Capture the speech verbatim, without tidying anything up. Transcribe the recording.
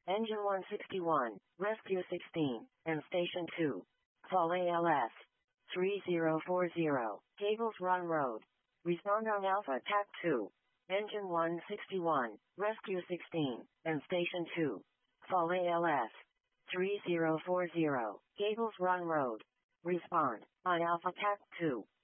Engine one sixty-one, Rescue sixteen, and Station two. Fall A L S. three zero four zero, Gables Run Road. Respond on Alpha T A C two. Engine one sixty-one, Rescue sixteen, and Station two. Fall A L S. three zero four zero, Gables Run Road. Respond on Alpha T A C two.